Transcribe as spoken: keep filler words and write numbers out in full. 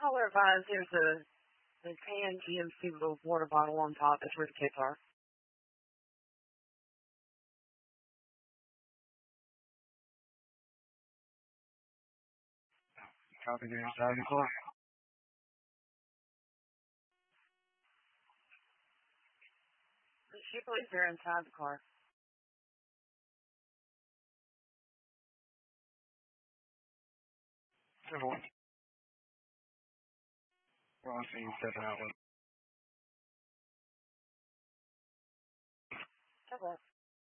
Caller advised there's a, a tan G M C little water bottle on top. That's where the kids are. Copy the inside the car. She believes they're inside the car. Civil. Well, I see you stepping out. Hello.